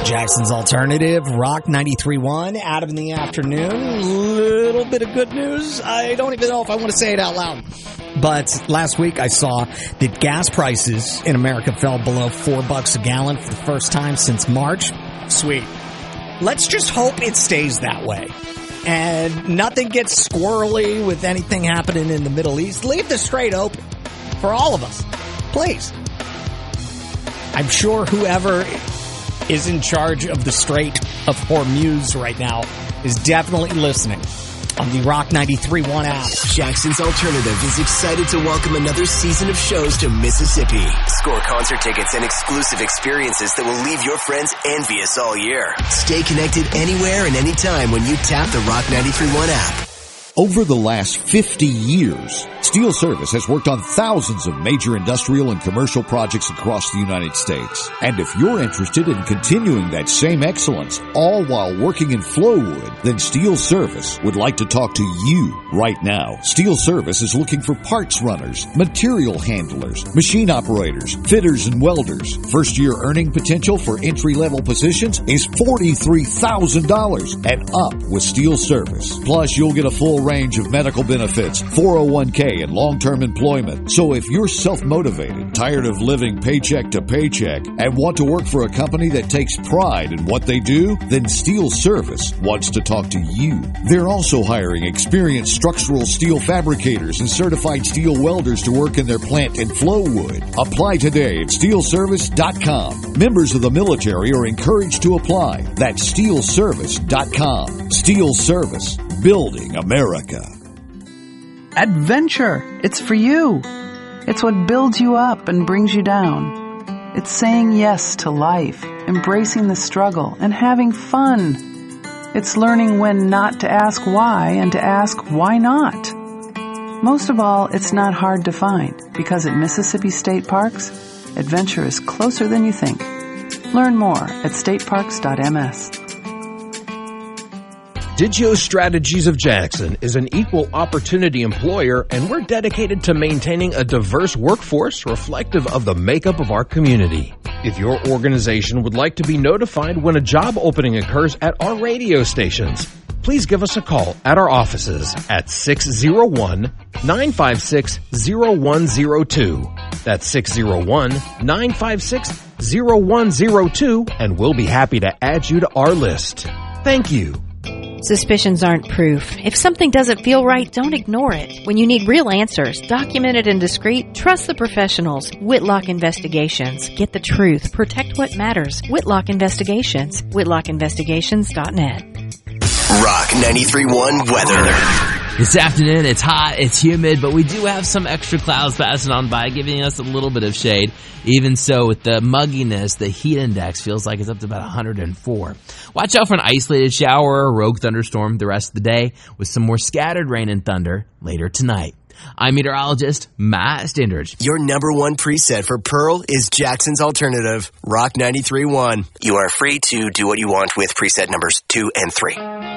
Jackson's Alternative, Rock 93.1, Adam in the afternoon. Little bit of good news. I don't even know if I want to say it out loud. But last week I saw that gas prices in America fell below $4 a gallon for the first time since March. Sweet. Let's just hope it stays that way. And nothing gets squirrely with anything happening in the Middle East. Leave the Strait open for all of us. Please. I'm sure whoever is in charge of the Strait of Hormuz right now is definitely listening on the Rock 93.1 app. Jackson's Alternative is excited to welcome another season of shows to Mississippi. Score concert tickets and exclusive experiences that will leave your friends envious all year. Stay connected anywhere and anytime when you tap the Rock 93.1 app. Over the last 50 years, Steel Service has worked on thousands of major industrial and commercial projects across the United States. And if you're interested in continuing that same excellence, all while working in Flowwood, then Steel Service would like to talk to you right now. Steel Service is looking for parts runners, material handlers, machine operators, fitters, and welders. First-year earning potential for entry-level positions is $43,000 and up with Steel Service. Plus, you'll get a full range of medical benefits, 401k, and long-term employment. So if you're self-motivated, tired of living paycheck to paycheck, and want to work for a company that takes pride in what they do, then Steel Service wants to talk to you. They're also hiring experienced structural steel fabricators and certified steel welders to work in their plant in Flowwood. Apply today at steelservice.com. Members of the military are encouraged to apply. That's steelservice.com. Steel Service. Building America. Adventure. It's for you. It's what builds you up and brings you down. It's saying yes to life, embracing the struggle, and having fun. It's learning when not to ask why and to ask why not. Most of all, it's not hard to find, because at Mississippi State Parks, adventure is closer than you think. Learn more at stateparks.ms. Digio Strategies of Jackson is an equal opportunity employer, and we're dedicated to maintaining a diverse workforce reflective of the makeup of our community. If your organization would like to be notified when a job opening occurs at our radio stations, please give us a call at our offices at 601-956-0102. That's 601-956-0102, and we'll be happy to add you to our list. Thank you. Suspicions aren't proof. If something doesn't feel right, don't ignore it. When you need real answers, documented and discreet, trust the professionals. Whitlock Investigations. Get the truth. Protect what matters. Whitlock Investigations. WhitlockInvestigations.net. Rock 93.1 weather. This afternoon, it's hot, it's humid, but we do have some extra clouds passing on by, giving us a little bit of shade. Even so, with the mugginess, the heat index feels like it's up to about 104. Watch out for an isolated shower or rogue thunderstorm the rest of the day, with some more scattered rain and thunder later tonight. I'm meteorologist Matt Standridge. Your number one preset for Pearl is Jackson's Alternative, Rock 93.1. You are free to do what you want with preset numbers 2 and 3.